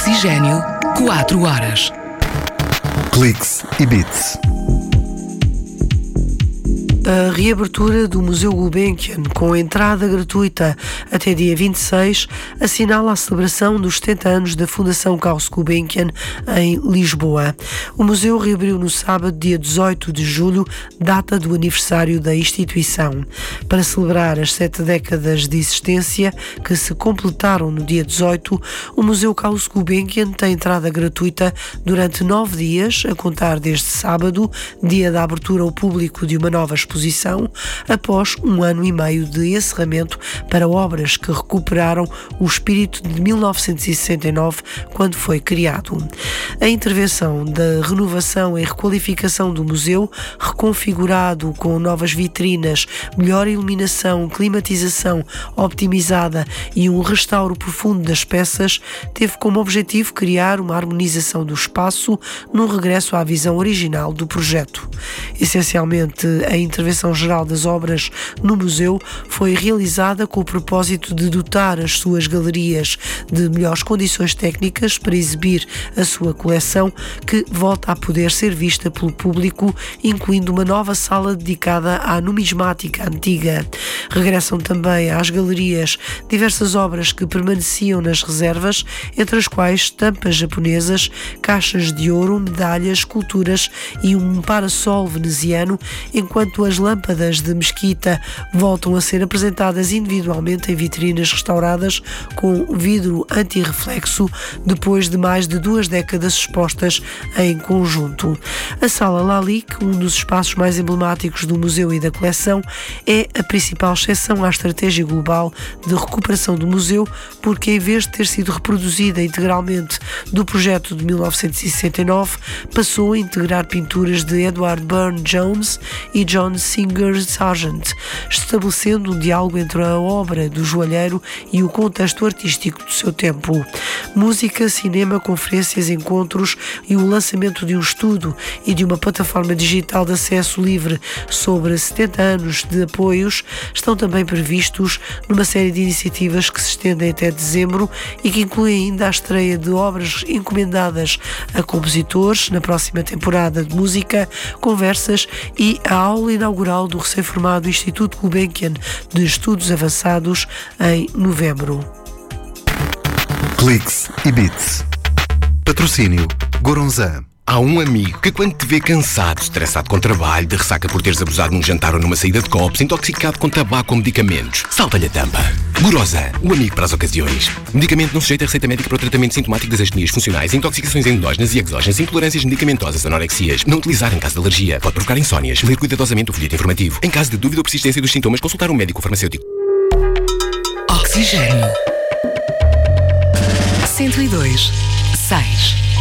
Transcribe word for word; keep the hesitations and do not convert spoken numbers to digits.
Oxigênio, quatro horas. Cliques e Beats. A reabertura do Museu Gulbenkian, com entrada gratuita até dia vinte e seis, assinala a celebração dos setenta anos da Fundação Carlos Gulbenkian em Lisboa. O museu reabriu no sábado, dia dezoito de julho, data do aniversário da instituição. Para celebrar as sete décadas de existência, que se completaram no dia dezoito, o Museu Carlos Gulbenkian tem entrada gratuita durante nove dias, a contar desde sábado, dia da abertura ao público de uma nova exposição, exposição, após um ano e meio de encerramento para obras que recuperaram o espírito de mil novecentos e sessenta e nove, quando foi criado. A intervenção da renovação e requalificação do museu, reconfigurado com novas vitrinas, melhor iluminação, climatização optimizada e um restauro profundo das peças, teve como objetivo criar uma harmonização do espaço num regresso à visão original do projeto. Essencialmente, a intervenção geral das obras no museu foi realizada com o propósito de dotar as suas galerias de melhores condições técnicas para exibir a sua coleção, que volta a poder ser vista pelo público, incluindo uma nova sala dedicada à numismática antiga. Regressam também às galerias diversas obras que permaneciam nas reservas, entre as quais estampas japonesas, caixas de ouro, medalhas, esculturas e um parasol veneziano, enquanto as lâmpadas de mesquita voltam a ser apresentadas individualmente em vitrinas restauradas com vidro antirreflexo, depois de mais de duas décadas expostas em conjunto. A Sala Lalique, um dos espaços mais emblemáticos do museu e da coleção, é a principal exceção à estratégia global de recuperação do museu, porque em vez de ter sido reproduzida integralmente do projeto de mil novecentos e sessenta e nove, passou a integrar pinturas de Edward Burne-Jones e John Singer Sargent, estabelecendo um diálogo entre a obra do joalheiro e o contexto artístico do seu tempo. Música, cinema, conferências, encontros e o lançamento de um estudo e de uma plataforma digital de acesso livre sobre setenta anos de apoios estão também previstos numa série de iniciativas que se estendem até dezembro e que incluem ainda a estreia de obras encomendadas a compositores na próxima temporada de música, conversas e a aula inaugural do recém-formado Instituto Gulbenkian de Estudos Avançados em novembro. Cliques e Beats. Patrocínio Goronzan. Há um amigo que, quando te vê cansado, estressado com trabalho, de ressaca por teres abusado num jantar ou numa saída de copos, intoxicado com tabaco ou medicamentos, salta-lhe a tampa. Goronzan, o amigo para as ocasiões. Medicamento não sujeito a receita médica para o tratamento sintomático das astenias funcionais, intoxicações endógenas e exógenas, intolerâncias medicamentosas, anorexias. Não utilizar em caso de alergia. Pode provocar insónias. Ler cuidadosamente o folheto informativo. Em caso de dúvida ou persistência dos sintomas, consultar um médico farmacêutico. Oxigênio. cento e dois, seis.